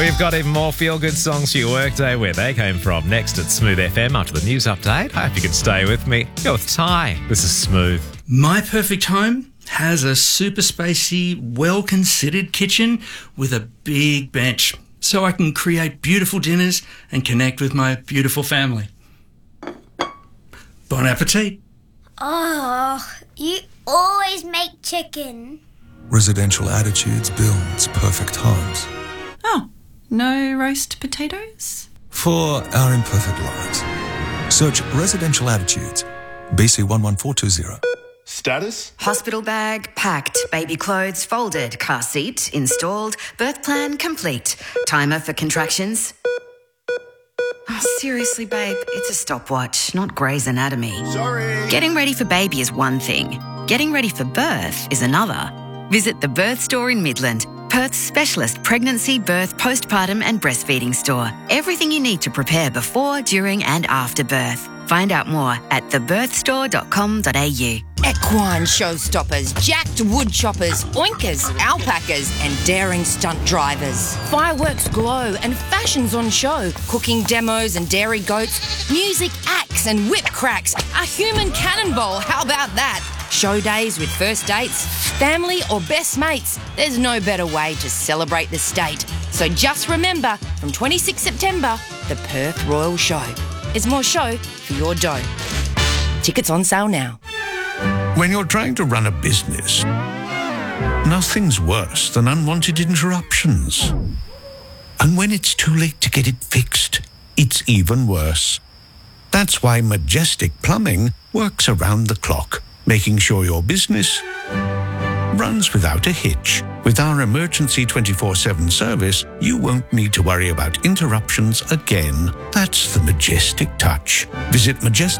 We've got even more feel-good songs for your workday where they came from. Next at Smooth FM after the news update. I hope you can stay with me. You're with Ty. This is Smooth. My perfect home has a super spacey, well-considered kitchen with a big bench so I can create beautiful dinners and connect with my beautiful family. Bon appetit. Oh, you always make chicken. Residential Attitudes builds perfect homes. Oh, no roast potatoes? For our imperfect lives. Search Residential Attitudes, BC 11420. Status? Hospital bag packed, baby clothes folded, car seat installed, birth plan complete. Timer for contractions. Oh, seriously, babe, it's a stopwatch, not Grey's Anatomy. Sorry. Getting ready for baby is one thing. Getting ready for birth is another. Visit the Birth Store in Midland, Perth's specialist pregnancy, birth, postpartum and breastfeeding store. Everything you need to prepare before, during and after birth. Find out more at thebirthstore.com.au. Equine showstoppers, jacked wood choppers, oinkers, alpacas and daring stunt drivers. Fireworks glow and fashions on show. Cooking demos and dairy goats. Music acts and whip cracks. A human cannonball, how about that? Show days with first dates, family or best mates. There's no better way to celebrate the state. So just remember, from 26 September, the Perth Royal Show. There's more show for your dough. Tickets on sale now. When you're trying to run a business, nothing's worse than unwanted interruptions. And when it's too late to get it fixed, it's even worse. That's why Majestic Plumbing works around the clock, making sure your business runs without a hitch. With our emergency 24/7 service, you won't need to worry about interruptions again. That's the Majestic touch. Visit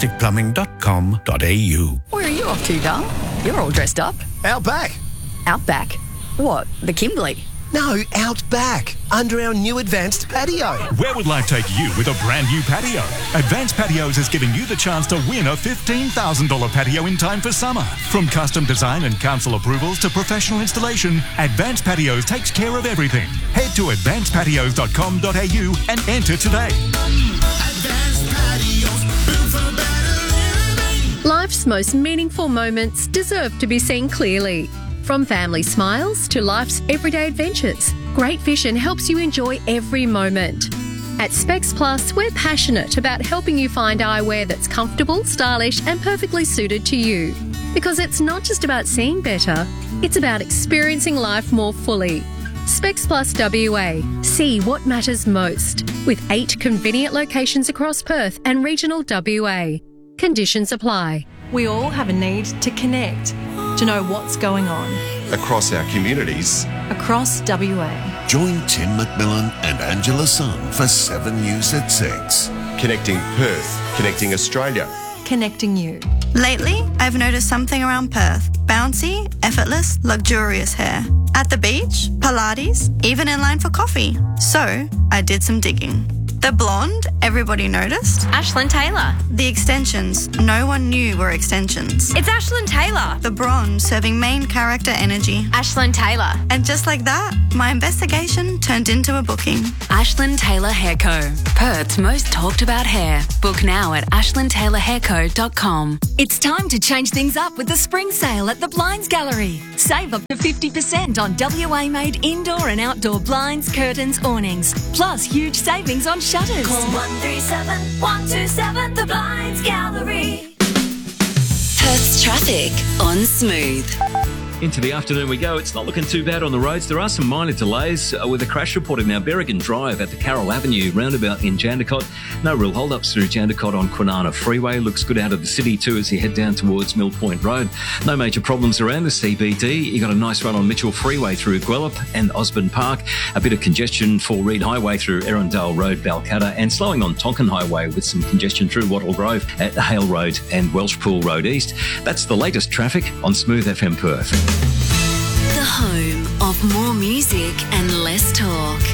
majesticplumbing.com.au. Where are you off to, Dal? You're all dressed up. Out back. Out back? What, the Kimberley? No, out back, under our new advanced patio. Where would life take you with a brand new patio? Advanced Patios is giving you the chance to win a $15,000 patio in time for summer. From custom design and council approvals to professional installation, Advanced Patios takes care of everything. Head to advancedpatios.com.au and enter today. Life's most meaningful moments deserve to be seen clearly. From family smiles to life's everyday adventures, Great Vision helps you enjoy every moment. At Specs Plus, we're passionate about helping you find eyewear that's comfortable, stylish and perfectly suited to you. Because it's not just about seeing better, it's about experiencing life more fully. Specs Plus WA. See what matters most. With 8 convenient locations across Perth and regional WA. Conditions apply. We all have a need to connect, to know what's going on. Across our communities. Across WA. Join Tim McMillan and Angela Sun for 7 News at 6. Connecting Perth, connecting Australia. Connecting you. Lately, I've noticed something around Perth. Bouncy, effortless, luxurious hair. At the beach, Pilates, even in line for coffee. So, I did some digging. The blonde, everybody noticed. Ashlyn Taylor. The extensions, no one knew were extensions. It's Ashlyn Taylor. The bronze, serving main character energy. Ashlyn Taylor. And just like that, my investigation turned into a booking. Ashlyn Taylor Hair Co. Perth's most talked about hair. Book now at ashlyntaylourhairco.com. It's time to change things up with the spring sale at the Blinds Gallery. Save up to 50% on WA-made indoor and outdoor blinds, curtains, awnings. Plus huge savings on shutters. Call 137 127 The Blinds Gallery. Perth's traffic on Smooth. Into the afternoon we go. It's not looking too bad on the roads. There are some minor delays with a crash reported now. Berrigan Drive at the Carroll Avenue roundabout in Jandakot. No real hold-ups through Jandakot on Kwinana Freeway. Looks good out of the city too as you head down towards Mill Point Road. No major problems around the CBD. You got a nice run on Mitchell Freeway through Guelph and Osborne Park. A bit of congestion for Reed Highway through Erindale Road, Balcatta, and slowing on Tonkin Highway with some congestion through Wattle Grove at Hale Road and Welshpool Road East. That's the latest traffic on Smooth FM Perth. The home of more music and less talk.